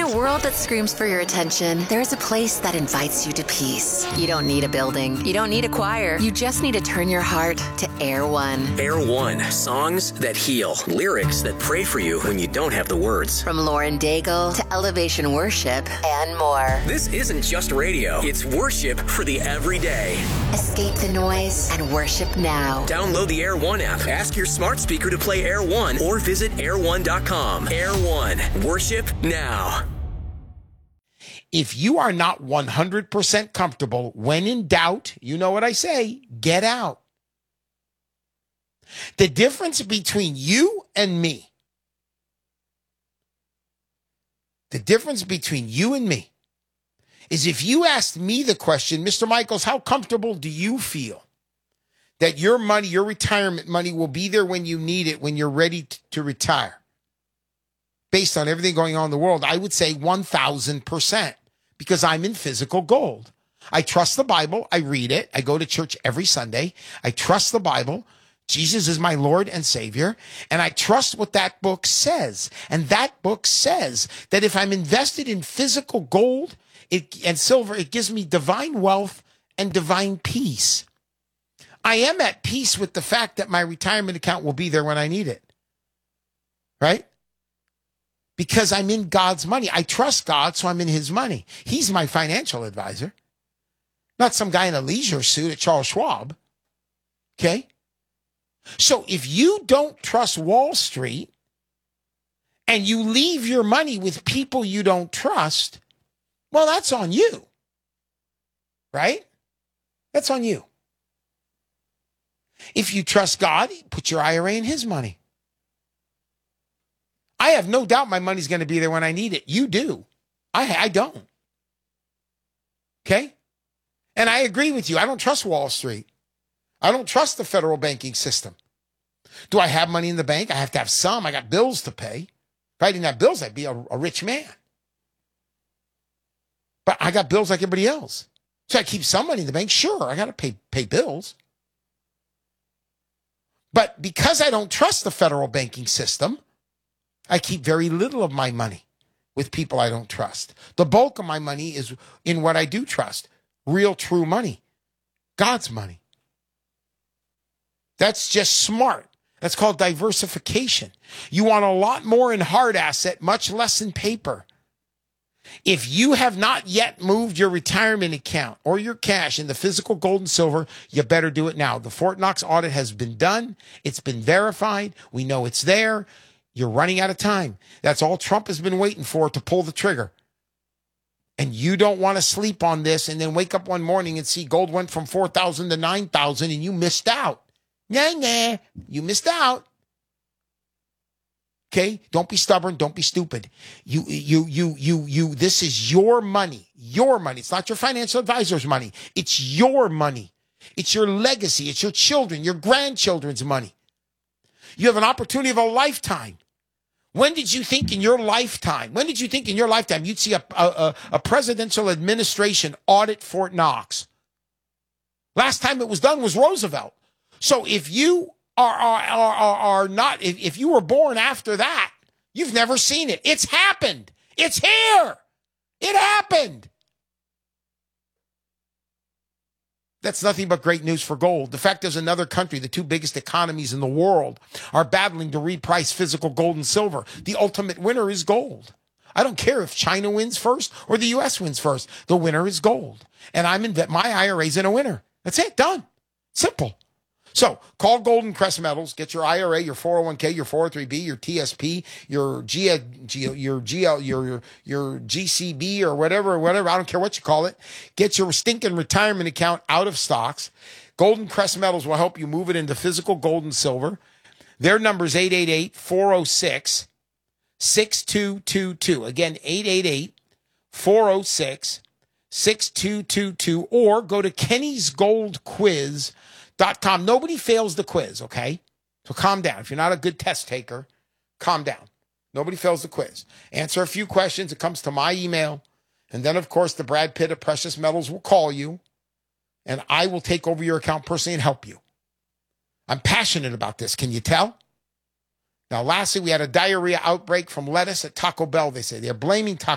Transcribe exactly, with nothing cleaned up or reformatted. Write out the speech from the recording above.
a world that screams for your attention, there's a place that invites you to peace. You don't need a building. You don't need a choir. You just need to turn your heart to Air One. Air One. Songs that heal. Lyrics that pray for you when you don't have the words. From Lauren Daigle to Elevation Worship and more. This isn't just radio. It's worship for the everyday. Escape the noise and worship now. Download the Air One app. Ask your smart speaker to play Air One or visit air one dot com. Air One. Worship now. If you are not one hundred percent comfortable, when in doubt, you know what I say, get out. The difference between you and me, the difference between you and me is if you asked me the question, Mister Michaels, how comfortable do you feel that your money, your retirement money will be there when you need it, when you're ready t- to retire? Based on everything going on in the world, I would say one thousand percent because I'm in physical gold. I trust the Bible. I read it. I go to church every Sunday. I trust the Bible. Jesus is my Lord and Savior. And I trust what that book says. And that book says that if I'm invested in physical gold it, and silver, it gives me divine wealth and divine peace. I am at peace with the fact that my retirement account will be there when I need it. Right? Because I'm in God's money. I trust God, so I'm in his money. He's my financial advisor. Not some guy in a leisure suit at Charles Schwab. Okay? So if you don't trust Wall Street and you leave your money with people you don't trust, well, that's on you. Right? That's on you. If you trust God, put your I R A in his money. I have no doubt my money's going to be there when I need it. You do. I, I don't. Okay? And I agree with you. I don't trust Wall Street. I don't trust the federal banking system. Do I have money in the bank? I have to have some. I got bills to pay. If I didn't have bills, I'd be a, a rich man. But I got bills like everybody else. So I keep some money in the bank. Sure, I got to pay pay bills. But because I don't trust the federal banking system, I keep very little of my money with people I don't trust. The bulk of my money is in what I do trust. Real, true money. God's money. That's just smart. That's called diversification. You want a lot more in hard asset, much less in paper. If you have not yet moved your retirement account or your cash into physical gold and silver, you better do it now. The Fort Knox audit has been done. It's been verified. We know it's there. You're running out of time. That's all Trump has been waiting for to pull the trigger. And you don't want to sleep on this and then wake up one morning and see gold went from four thousand to nine thousand and you missed out. Nah, nah, you missed out. Okay? Don't be stubborn. Don't be stupid. You, you, you, you, you, this is your money. Your money. It's not your financial advisor's money. It's your money. It's your legacy. It's your children, your grandchildren's money. You have an opportunity of a lifetime. When did you think in your lifetime, when did you think in your lifetime you'd see a, a, a presidential administration audit Fort Knox? Last time it was done was Roosevelt. So if you are, are, are, are, are not, if, if you were born after that, you've never seen it. It's happened. It's here. It happened. That's nothing but great news for gold. The fact there's another country, the two biggest economies in the world, are battling to reprice physical gold and silver. The ultimate winner is gold. I don't care if China wins first or the U S wins first. The winner is gold. And I'm in my I R A's in a winner. That's it. Done. Simple. So call Golden Crest Metals. Get your I R A, your four oh one k, your four oh three b, your T S P, your G, your G L, your your G C B or whatever, whatever. I don't care what you call it. Get your stinking retirement account out of stocks. Golden Crest Metals will help you move it into physical gold and silver. Their number is eight eight eight, four oh six, six two two two. Again, eight eight eight, four oh six, six two two two. Or go to Kenny's Gold Quiz. Dot com. Nobody fails the quiz, okay? So calm down. If you're not a good test taker, calm down. Nobody fails the quiz. Answer a few questions. It comes to my email. And then, of course, the Brad Pitt of Precious Metals will call you. And I will take over your account personally and help you. I'm passionate about this. Can you tell? Now, lastly, we had a diarrhea outbreak from lettuce at Taco Bell, they say. They're blaming Taco